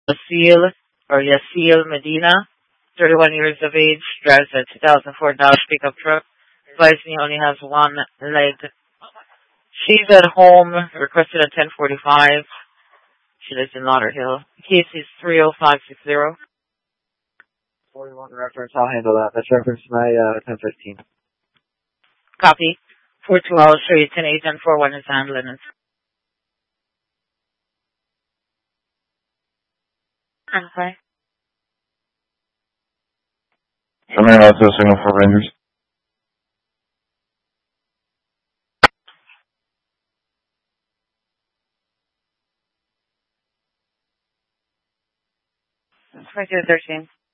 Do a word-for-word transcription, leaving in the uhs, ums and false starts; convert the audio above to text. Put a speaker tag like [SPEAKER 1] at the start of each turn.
[SPEAKER 1] Yasil or Yasil Medina, thirty-one years of age, drives a two thousand four Dodge pickup truck. Advised me only has one leg. She's at home, requested at ten forty-five. She lives in Lauderhill. Case is three oh five six zero.
[SPEAKER 2] forty-one reference, I'll handle that. That's reference my uh, ten fifteen.
[SPEAKER 1] Copy. four two, I'll show you ten eight and four one is handling it. Okay.
[SPEAKER 3] Somebody else has a signal for Rangers.
[SPEAKER 1] twenty-two thirteen.